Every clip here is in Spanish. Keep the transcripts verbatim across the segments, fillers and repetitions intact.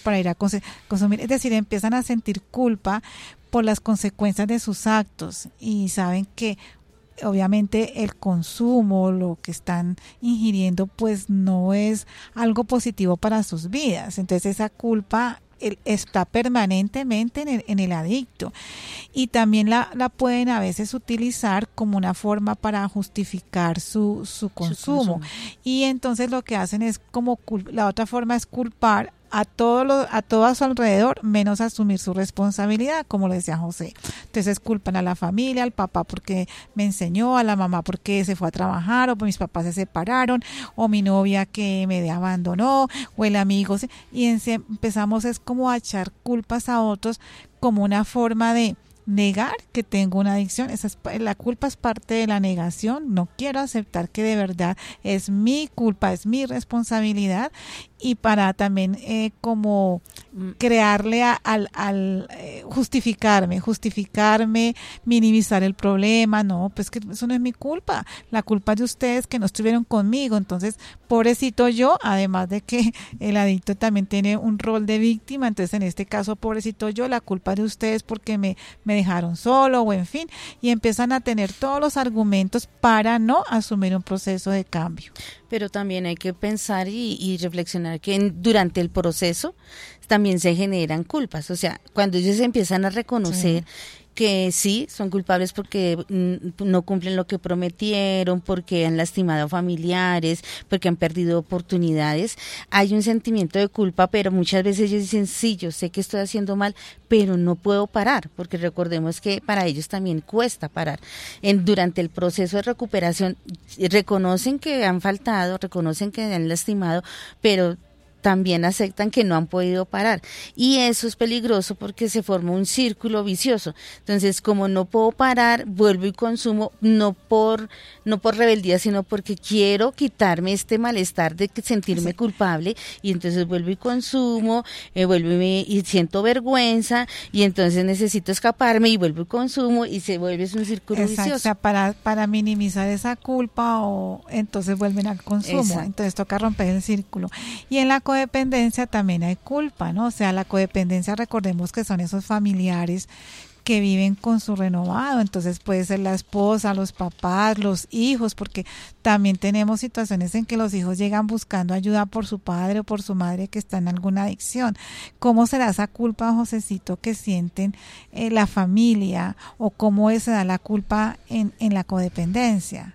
para ir a conse- consumir. Es decir, empiezan a sentir culpa por las consecuencias de sus actos y saben que obviamente el consumo, lo que están ingiriendo, pues no es algo positivo para sus vidas. Entonces esa culpa el, está permanentemente en el, en el adicto y también la, la pueden a veces utilizar como una forma para justificar su, su consumo. Su consumo. Y entonces lo que hacen es como, cul- la otra forma es culpar a todo lo, a todo a su alrededor, menos asumir su responsabilidad, como lo decía José. Entonces culpan a la familia, al papá porque me enseñó, a la mamá porque se fue a trabajar, o mis papás se separaron, o mi novia que me abandonó, o el amigo, y en, empezamos es como a echar culpas a otros como una forma de negar que tengo una adicción. Esa es, la culpa es parte de la negación. No quiero aceptar que de verdad es mi culpa, es mi responsabilidad, y para también eh, como crearle a, al, al eh, justificarme, justificarme, minimizar el problema. No, pues que eso no es mi culpa, la culpa es de ustedes que no estuvieron conmigo. Entonces, pobrecito yo, además de que el adicto también tiene un rol de víctima, entonces en este caso, pobrecito yo, la culpa es de ustedes porque me, me dejaron solo, o en fin, y empiezan a tener todos los argumentos para no asumir un proceso de cambio. Pero también hay que pensar y, y reflexionar que en, durante el proceso también se generan culpas. O sea, cuando ellos empiezan a reconocer sí. que sí, son culpables porque no cumplen lo que prometieron, porque han lastimado a familiares, porque han perdido oportunidades, hay un sentimiento de culpa, pero muchas veces ellos dicen, sí, yo sé que estoy haciendo mal, pero no puedo parar, porque recordemos que para ellos también cuesta parar. En, durante el proceso de recuperación reconocen que han faltado, reconocen que han lastimado, pero también aceptan que no han podido parar, y eso es peligroso porque se forma un círculo vicioso. Entonces, como no puedo parar, vuelvo y consumo, no por no por rebeldía, sino porque quiero quitarme este malestar de sentirme sí. culpable, y entonces vuelvo y consumo, eh, vuelvo y, me, y siento vergüenza, y entonces necesito escaparme y vuelvo y consumo, y se vuelve un círculo Exacto, vicioso. O sea, para, para minimizar esa culpa, o entonces vuelven al consumo. Exacto. Entonces toca romper el círculo. Y en la codependencia también hay culpa, ¿no? O sea, la codependencia, recordemos que son esos familiares que viven con su renovado, entonces puede ser la esposa, los papás, los hijos, porque también tenemos situaciones en que los hijos llegan buscando ayuda por su padre o por su madre que está en alguna adicción. ¿Cómo será esa culpa, Josecito, que sienten eh, la familia, o cómo se da la culpa en, en la codependencia?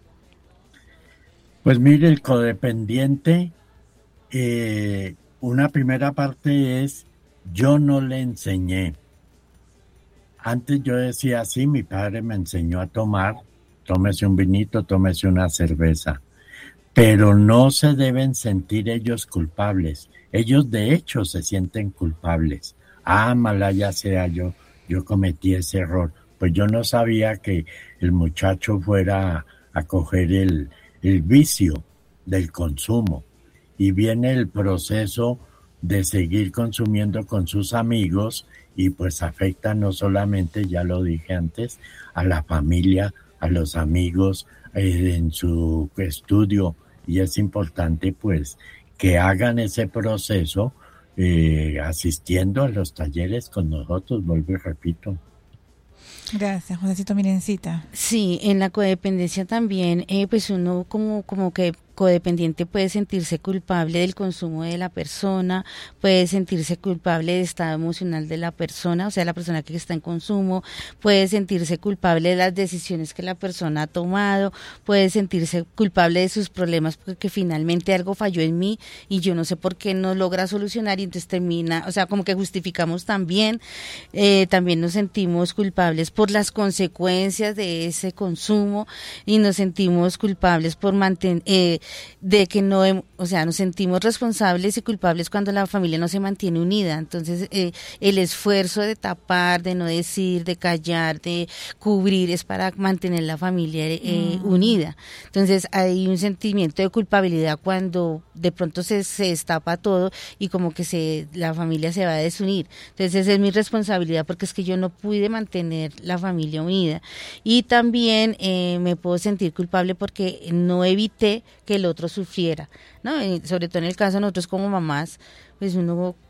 Pues mire, el codependiente, eh, una primera parte es, yo no le enseñé. Antes yo decía, sí, mi padre me enseñó a tomar, tómese un vinito, tómese una cerveza, pero no se deben sentir ellos culpables. Ellos de hecho se sienten culpables. Ah, malaya sea yo, yo cometí ese error. Pues yo no sabía que el muchacho fuera a coger el, el vicio del consumo. Y viene el proceso de seguir consumiendo con sus amigos, y pues afecta no solamente, ya lo dije antes, a la familia, a los amigos, eh, en su estudio, y es importante pues que hagan ese proceso eh, asistiendo a los talleres con nosotros, vuelvo y repito. Gracias, Josecito Mirencita. Sí, en la codependencia también, eh, pues uno como, como que codependiente puede sentirse culpable del consumo de la persona, puede sentirse culpable del estado emocional de la persona, o sea, la persona que está en consumo, puede sentirse culpable de las decisiones que la persona ha tomado, puede sentirse culpable de sus problemas porque finalmente algo falló en mí y yo no sé por qué no logra solucionar, y entonces termina, o sea, como que justificamos también, eh, también nos sentimos culpables por las consecuencias de ese consumo, y nos sentimos culpables por mantener, eh, de que no, o sea, nos sentimos responsables y culpables cuando la familia no se mantiene unida. Entonces, eh, el esfuerzo de tapar, de no decir, de callar, de cubrir, es para mantener la familia eh, mm. unida. Entonces, hay un sentimiento de culpabilidad cuando de pronto se, se destapa todo y como que se la familia se va a desunir. Entonces, esa es mi responsabilidad porque es que yo no pude mantener la familia unida. Y también eh, me puedo sentir culpable porque no evité que el otro sufriera, ¿no? Sobre todo en el caso de nosotros como mamás, pues uno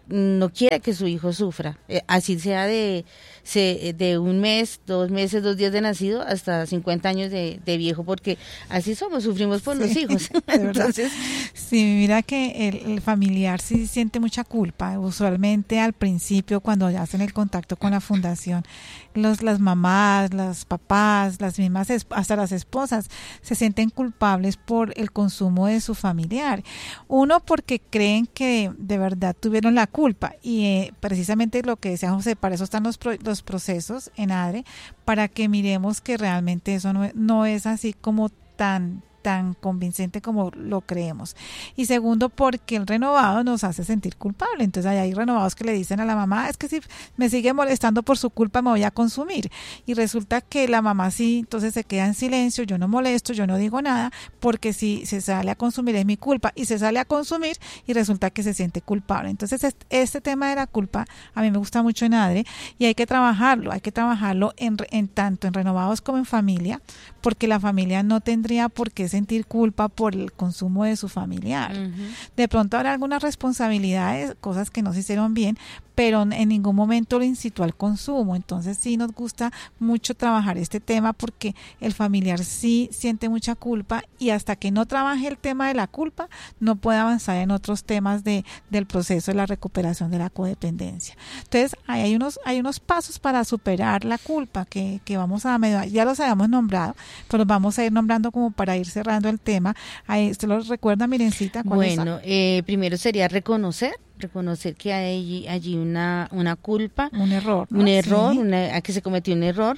no quiere que su hijo sufra, eh, así sea de, se, de un mes, dos meses, dos días de nacido hasta cincuenta años de, de viejo, porque así somos, sufrimos por sí, los hijos. Entonces, sí, mira que el, el familiar sí siente mucha culpa, usualmente al principio cuando ya hacen el contacto con la fundación, los, las mamás, los papás, las mismas, hasta las esposas, se sienten culpables por el consumo de su familiar. Uno, porque creen que de verdad tuvieron la culpa y eh, precisamente lo que decía José, para eso están los, pro, los procesos en ADRE, para que miremos que realmente eso no, no es así como tan tan convincente como lo creemos. Y segundo, porque el renovado nos hace sentir culpable. Entonces hay renovados que le dicen a la mamá, es que si me sigue molestando por su culpa me voy a consumir. Y resulta que la mamá sí, entonces se queda en silencio, yo no molesto, yo no digo nada, porque si se sale a consumir es mi culpa, y se sale a consumir y resulta que se siente culpable. Entonces este, este tema de la culpa a mí me gusta mucho en ADRE y hay que trabajarlo, hay que trabajarlo en, en tanto en renovados como en familia, porque la familia no tendría por qué sentir culpa por el consumo de su familiar. Uh-huh. De pronto habrá algunas responsabilidades, cosas que no se hicieron bien, pero en ningún momento lo incitó al consumo. Entonces sí nos gusta mucho trabajar este tema porque el familiar sí siente mucha culpa y hasta que no trabaje el tema de la culpa no puede avanzar en otros temas de, del proceso de la recuperación de la codependencia. Entonces ahí hay unos, hay unos pasos para superar la culpa que, que vamos a medio, ya los habíamos nombrado, pero los vamos a ir nombrando como para ir cerrando el tema. Ahí, ¿usted lo recuerda, Mirencita? Bueno, eh, primero sería reconocer reconocer que hay allí, allí una, una culpa, un error, ¿no? un error, sí. una, que se cometió un error,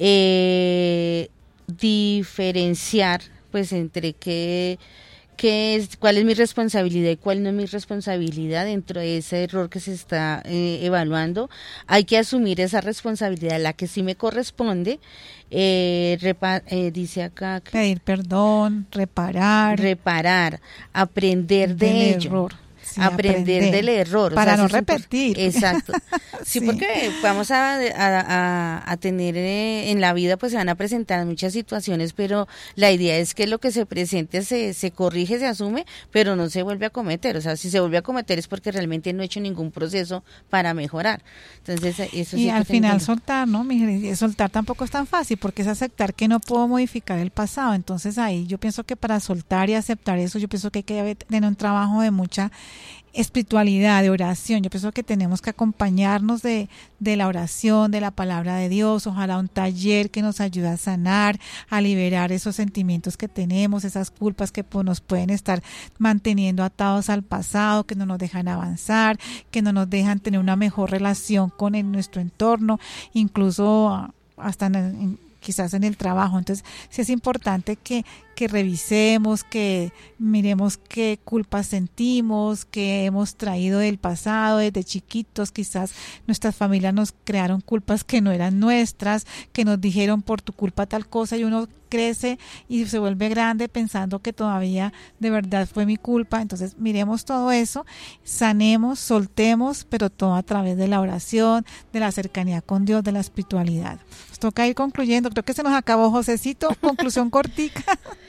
eh, diferenciar pues entre qué, qué es, cuál es mi responsabilidad y cuál no es mi responsabilidad dentro de ese error que se está eh, evaluando. Hay que asumir esa responsabilidad, la que sí me corresponde. Eh, repa, eh, dice acá que pedir perdón, reparar, reparar, aprender de ello. Error. Sí, aprender, aprender del error. Para o sea, no repetir. Exacto. Sí, sí, porque vamos a, a, a, a tener eh, en la vida, pues se van a presentar muchas situaciones, pero la idea es que lo que se presente se, se corrige, se asume, pero no se vuelve a cometer. O sea, si se vuelve a cometer es porque realmente no he hecho ningún proceso para mejorar. Entonces, eso y sí al que final tengo. soltar, ¿no? Soltar tampoco es tan fácil porque es aceptar que no puedo modificar el pasado. Entonces ahí yo pienso que para soltar y aceptar eso, yo pienso que hay que tener un trabajo de mucha espiritualidad, de oración. Yo pienso que tenemos que acompañarnos de, de la oración, de la palabra de Dios, ojalá un taller que nos ayude a sanar, a liberar esos sentimientos que tenemos, esas culpas que pues, nos pueden estar manteniendo atados al pasado, que no nos dejan avanzar, que no nos dejan tener una mejor relación con el, nuestro entorno, incluso hasta en, en, quizás en el trabajo. Entonces sí es importante que que revisemos, que miremos qué culpas sentimos, que hemos traído del pasado, desde chiquitos, quizás nuestras familias nos crearon culpas que no eran nuestras, que nos dijeron por tu culpa tal cosa y uno crece y se vuelve grande pensando que todavía de verdad fue mi culpa. Entonces miremos todo eso, sanemos, soltemos, pero todo a través de la oración, de la cercanía con Dios, de la espiritualidad. Nos toca ir concluyendo, creo que se nos acabó, Josecito, conclusión cortica.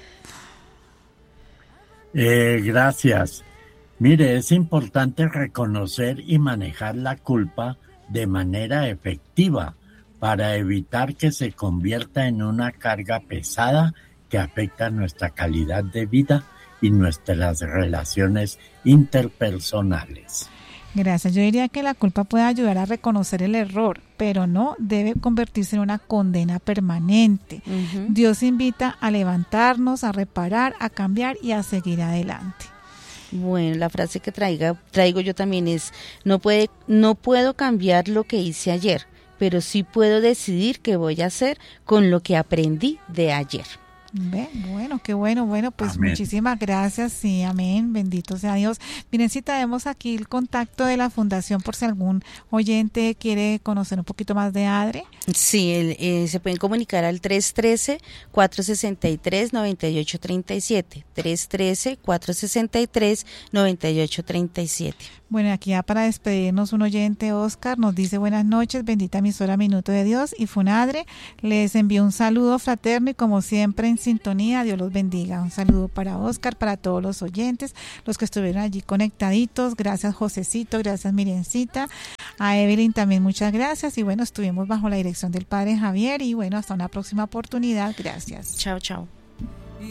Eh, gracias. Mire, es importante reconocer y manejar la culpa de manera efectiva para evitar que se convierta en una carga pesada que afecta nuestra calidad de vida y nuestras relaciones interpersonales. Gracias. Yo diría que la culpa puede ayudar a reconocer el error, pero no debe convertirse en una condena permanente. Uh-huh. Dios invita a levantarnos, a reparar, a cambiar y a seguir adelante. Bueno, la frase que traiga, traigo yo también es, no puede, no puedo cambiar lo que hice ayer, pero sí puedo decidir qué voy a hacer con lo que aprendí de ayer. Bueno, qué bueno, bueno, pues amén. Muchísimas gracias, sí, amén, bendito sea Dios. Miren, si tenemos aquí el contacto de la fundación por si algún oyente quiere conocer un poquito más de ADRE. Sí, el, eh, se pueden comunicar al tres uno tres, cuatro seis tres, nueve ocho tres siete, tres uno tres, cuatro seis tres, nueve ocho tres siete. Bueno, aquí ya para despedirnos un oyente, Oscar, nos dice buenas noches, bendita emisora Minuto de Dios y Funadre, les envío un saludo fraterno y como siempre en en sintonía. Dios los bendiga. Un saludo para Oscar, para todos los oyentes, los que estuvieron allí conectaditos. Gracias, Josecito, gracias, Mirencita. A Evelyn también muchas gracias. Y bueno, estuvimos bajo la dirección del Padre Javier. Y bueno, hasta una próxima oportunidad. Gracias. Chao, chao.